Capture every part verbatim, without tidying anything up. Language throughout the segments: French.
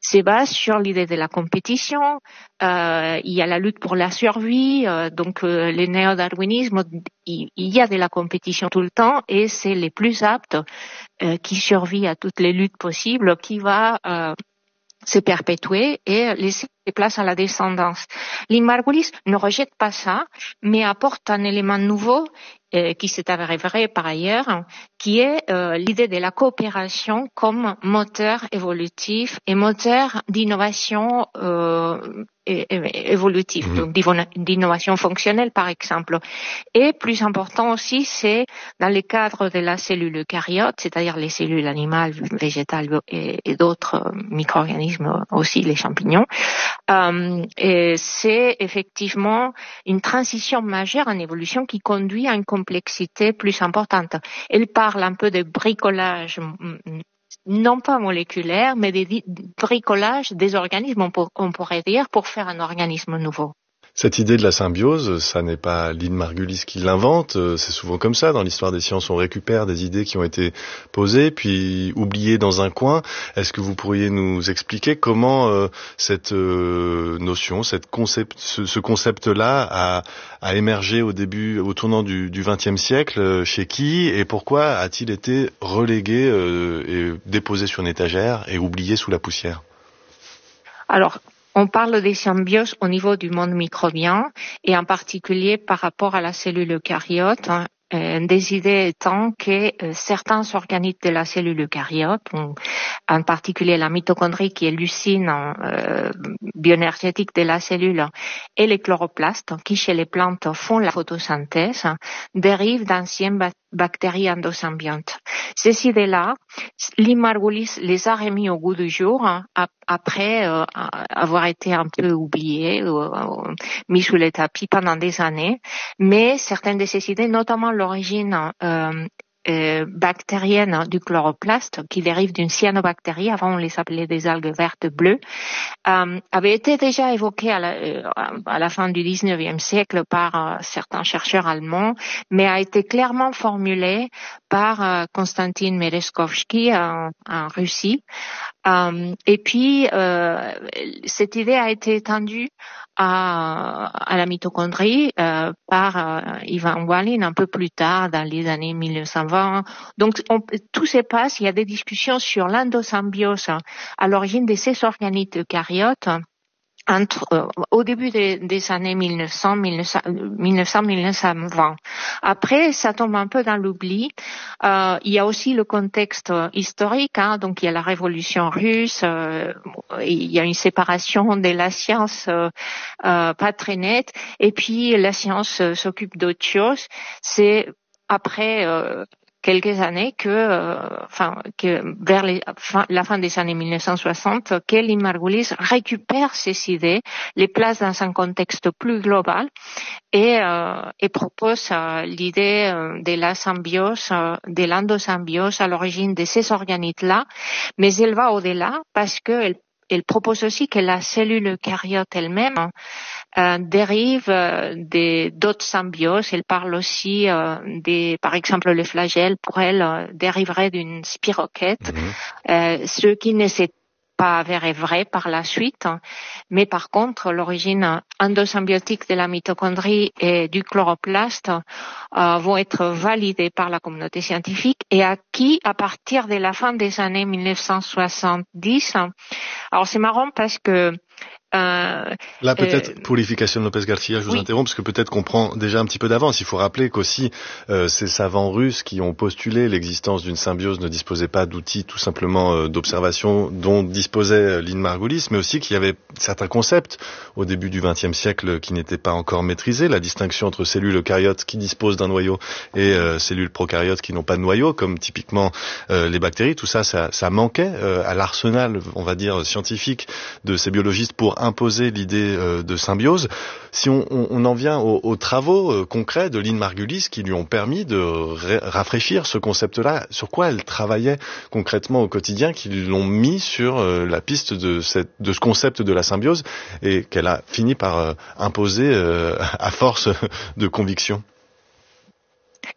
se base sur l'idée de la compétition. Euh, il y a la lutte pour la survie, euh, donc euh, le néo-darwinisme, il, il y a de la compétition tout le temps et c'est les plus aptes euh, qui survivent à toutes les luttes possibles qui va euh, se perpétuer et laisser place à la descendance. Lynn Margulis ne rejette pas ça, mais apporte un élément nouveau euh, qui s'est avéré vrai par ailleurs, qui est euh, l'idée de la coopération comme moteur évolutif et moteur d'innovation euh, é- é- évolutive, Mmh. donc d'innovation fonctionnelle par exemple. Et plus important aussi, c'est dans le cadre de la cellule eucaryote, c'est-à-dire les cellules animales, végétales et, et d'autres micro-organismes aussi, les champignons. Euh, et c'est effectivement une transition majeure en évolution qui conduit à une complexité plus importante. Elle parle un peu de bricolage, non pas moléculaire, mais de bricolage des organismes, on, pour, on pourrait dire, pour faire un organisme nouveau. Cette idée de la symbiose, ça n'est pas Lynn Margulis qui l'invente, c'est souvent comme ça dans l'histoire des sciences, on récupère des idées qui ont été posées puis oubliées dans un coin. Est-ce que vous pourriez nous expliquer comment euh, cette euh, notion, cette concept, ce, ce concept-là a, a émergé au début, au tournant du vingtième siècle, chez qui et pourquoi a-t-il été relégué euh, et déposé sur une étagère et oublié sous la poussière? Alors, on parle des symbioses au niveau du monde microbien et en particulier par rapport à la cellule eucaryote, hein, euh, des idées étant que euh, certains organites de la cellule eucaryote, en particulier la mitochondrie qui est l'usine euh, bioénergétique de la cellule et les chloroplastes qui chez les plantes font la photosynthèse, dérivent d'anciennes bactéries endosymbiontes. Ces idées-là, Lynn Margulis les a remis au goût du jour hein, après euh, avoir été un peu oubliées, euh, mis sous le tapis pendant des années, mais certaines de ces idées, notamment l'origine euh, Euh, bactérienne du chloroplaste qui dérive d'une cyanobactérie, avant on les appelait des algues vertes bleues, euh, avait été déjà évoquée à la, euh, à la fin du dix-neuvième siècle par euh, certains chercheurs allemands, mais a été clairement formulée par euh, Konstantin Merezkovski en, en Russie. Euh, et puis, euh, cette idée a été étendue à, à la mitochondrie euh, par euh, Ivan Walin un peu plus tard, dans les années mille neuf cent vingt. Donc, on, tout se passe, il y a des discussions sur l'endosymbiose à l'origine de ces organites eucaryotes. Entre, euh, au début des, des années mille neuf cents, mille neuf cents, mille neuf cent vingt. Après, ça tombe un peu dans l'oubli. Euh, il y a aussi le contexte historique, hein, donc il y a la révolution russe, euh, il y a une séparation de la science euh, euh, pas très nette, et puis la science euh, s'occupe d'autre chose. C'est après euh, quelques années que, euh, enfin, que vers les, fin, la fin des années mille neuf cent soixante, que Lynn Margulis récupère ces idées, les place dans un contexte plus global et, euh, et propose euh, l'idée euh, de la symbiose, euh, de l'endosymbiose à l'origine de ces organites-là, mais elle va au-delà parce qu'elle elle propose aussi que la cellule eucaryote elle-même euh, dérive euh, des, d'autres symbioses. Elle parle aussi euh, des, par exemple, les flagelles, pour elle, euh, dériveraient d'une spirochète, mmh. euh, ce qui ne s'est pas avéré vrai par la suite. Mais par contre, l'origine endosymbiotique de la mitochondrie et du chloroplaste euh, vont être validées par la communauté scientifique et acquis à partir de la fin des années mille neuf cent soixante-dix. Alors c'est marrant parce que Euh, Là, peut-être, euh, Purification Lopez Garcia, je vous oui. interromps, parce que peut-être qu'on prend déjà un petit peu d'avance. Il faut rappeler qu'aussi, euh, ces savants russes qui ont postulé l'existence d'une symbiose ne disposaient pas d'outils tout simplement euh, d'observation dont disposait Lynn Margulis, mais aussi qu'il y avait certains concepts au début du vingtième siècle qui n'étaient pas encore maîtrisés. La distinction entre cellules eucaryotes qui disposent d'un noyau et euh, cellules prokaryotes qui n'ont pas de noyau, comme typiquement euh, les bactéries. Tout ça, ça, ça manquait euh, à l'arsenal, on va dire, scientifique de ces biologistes pour imposer l'idée euh, de symbiose. Si on, on, on en vient aux, aux travaux euh, concrets de Lynn Margulis qui lui ont permis de ra- rafraîchir ce concept-là, sur quoi elle travaillait concrètement au quotidien, qui l'ont mis sur euh, la piste de, cette, de ce concept de la symbiose et qu'elle a fini par euh, imposer euh, à force de conviction.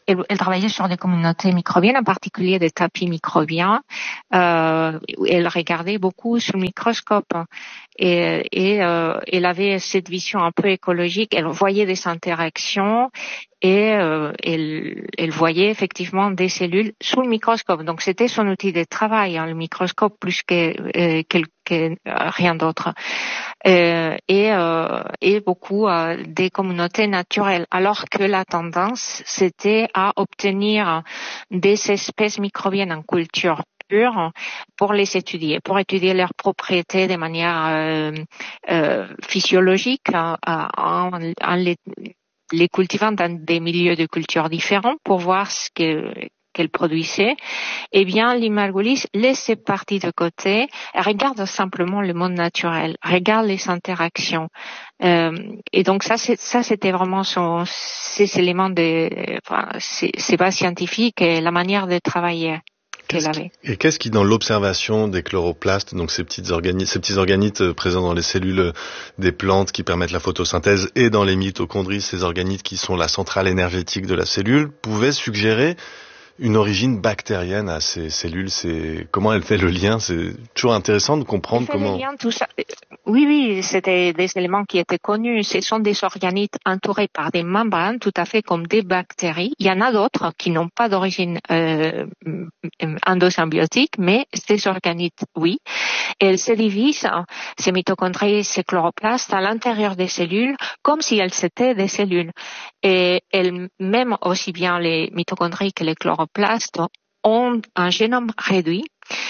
elle, elle travaillait sur des communautés microbiennes, en particulier des tapis microbiens. Euh, elle regardait beaucoup sous le microscope et, et euh, elle avait cette vision un peu écologique. Elle voyait des interactions et euh, elle, elle voyait effectivement des cellules sous le microscope. Donc c'était son outil de travail, hein, le microscope, plus que, euh, que, que rien d'autre. Euh, et, euh, et beaucoup euh, des communautés naturelles, alors que la tendance c'était à obtenir des espèces microbiennes en culture pure pour les étudier, pour étudier leurs propriétés de manière euh, euh, physiologique euh, en, en les les cultivant dans des milieux de culture différents pour voir ce que qu'elle produisait, eh bien, l'Imargulis laisse ces parties de côté et regarde simplement le monde naturel, regarde les interactions. Euh, et donc ça, c'est, ça, c'était vraiment son, ces éléments de, enfin, ces, ces bases scientifiques et la manière de travailler. Qu'est-ce qui, et qu'est-ce qui, dans l'observation des chloroplastes, donc ces petites organites, ces petits organites présents dans les cellules des plantes qui permettent la photosynthèse, et dans les mitochondries, ces organites qui sont la centrale énergétique de la cellule, pouvaient suggérer une origine bactérienne à ces cellules? C'est comment elle fait le lien? C'est toujours intéressant de comprendre elle fait comment. Le lien, tout ça. Oui, oui, c'était des éléments qui étaient connus. Ce sont des organites entourés par des membranes, tout à fait comme des bactéries. Il y en a d'autres qui n'ont pas d'origine euh, endosymbiotique, mais ces organites, oui. Et elles se divisent, ces mitochondries, ces chloroplastes, à l'intérieur des cellules, comme si elles étaient des cellules. Et elles, même aussi bien les mitochondries que les chloroplastes, ont un génome réduit.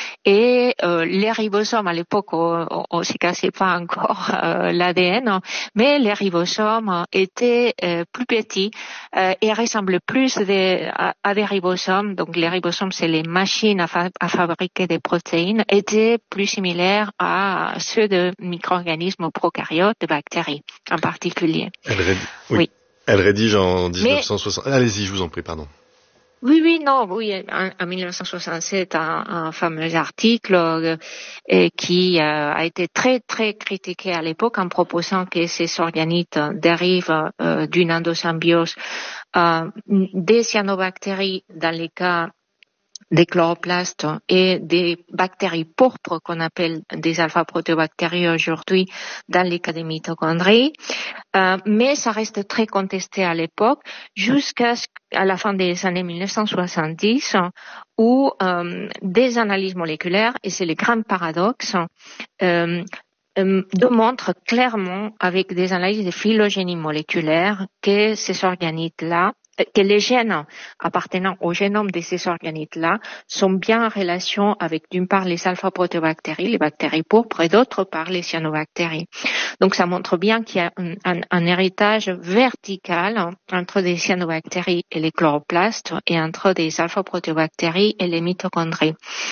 Et euh, les ribosomes, à l'époque, on ne se cassait pas encore euh, l'A D N, mais les ribosomes étaient euh, plus petits euh, et ressemblaient plus des, à, à des ribosomes. Donc les ribosomes, c'est les machines à, fa- à fabriquer des protéines, étaient plus similaires à ceux de micro-organismes prokaryotes, de bactéries en particulier. Elle rédige, oui. oui. Elle rédige en dix-neuf cent soixante. Mais... Allez-y, je vous en prie, pardon. Oui, oui, non, oui, en, en mille neuf cent soixante-sept, un, un fameux article euh, qui euh, a été très, très critiqué à l'époque en proposant que ces organites dérivent euh, d'une endosymbiose euh, des cyanobactéries dans les cas des chloroplastes et des bactéries pourpres qu'on appelle des alpha-protéobactéries aujourd'hui dans les cas des mitochondries. Euh, mais ça reste très contesté à l'époque jusqu'à à la fin des années mille neuf cent soixante-dix où euh, des analyses moléculaires, et c'est le grand paradoxe, euh, euh, démontrent clairement avec des analyses de phylogénie moléculaire que ces organites-là, que les gènes appartenant au génome de ces organites-là sont bien en relation avec d'une part les alpha-protéobactéries, les bactéries pourpres, et d'autre part les cyanobactéries. Donc ça montre bien qu'il y a un, un, un héritage vertical entre des cyanobactéries et les chloroplastes et entre des alpha-protéobactéries et les mitochondries.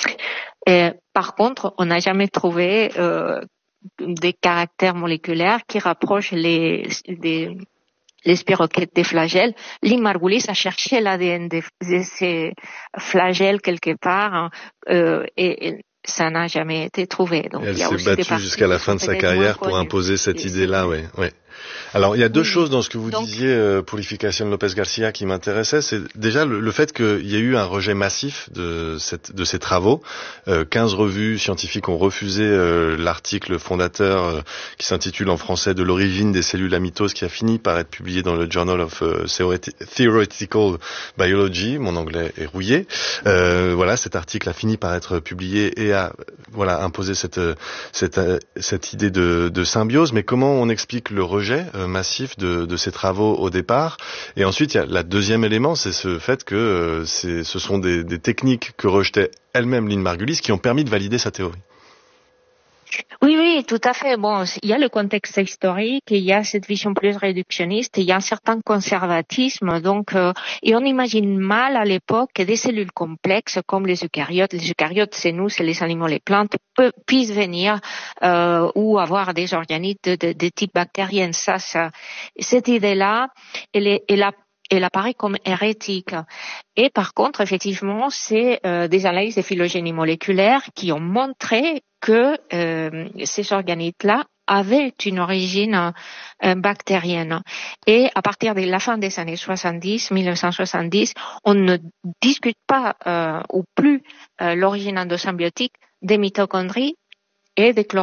Et, par contre, on n'a jamais trouvé euh, des caractères moléculaires qui rapprochent les, des, les spirochètes des flagelles. L'Imargulis a cherché l'A D N de, de ces flagelles quelque part euh, et, et ça n'a jamais été trouvé. Donc, elle il y a s'est aussi battue jusqu'à la fin de sa carrière pour imposer cette idée-là, oui. Ouais. Alors, il y a deux oui, choses dans ce que vous donc, disiez, euh, Purificación López García, qui m'intéressaient. C'est déjà le, le fait qu'il y ait eu un rejet massif de, cette, de ces travaux. Euh, quinze revues scientifiques ont refusé euh, l'article fondateur euh, qui s'intitule en français « De l'origine des cellules à mitose » qui a fini par être publié dans le Journal of uh, Theoretical Biology. Mon anglais est rouillé. Euh, voilà, cet article a fini par être publié et a voilà, imposé cette, cette, cette idée de, de symbiose. Mais comment on explique le rejet euh, massif de, de ces travaux au départ? Et ensuite, il y a le deuxième élément, c'est ce fait que euh, c'est, ce sont des, des techniques que rejetait elle-même Lynn Margulis qui ont permis de valider sa théorie. Oui, oui, tout à fait. Bon, il y a le contexte historique, il y a cette vision plus réductionniste, il y a un certain conservatisme. Donc, euh, et on imagine mal à l'époque que des cellules complexes comme les eucaryotes, les eucaryotes, c'est nous, c'est les animaux, les plantes, peu, puissent venir euh, ou avoir des organites de, de, de type bactérien. Ça, ça, cette idée-là, elle, est, elle a elle apparaît comme hérétique. Et par contre, effectivement, c'est euh, des analyses de phylogénie moléculaire qui ont montré que euh, ces organites-là avait une origine euh, bactérienne. Et à partir de la fin des années soixante-dix, mille neuf cent soixante-dix, on ne discute pas euh, ou plus euh, l'origine endosymbiotique des mitochondries et des chloroplasts.